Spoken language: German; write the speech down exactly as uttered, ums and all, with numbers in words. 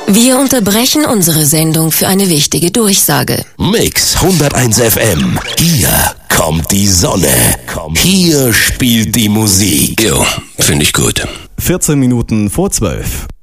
Wir unterbrechen unsere Sendung für eine wichtige Durchsage. Mix hunderteins F M. Hier kommt die Sonne. Hier spielt die Musik. Jo, finde ich gut. vierzehn Minuten vor zwölf.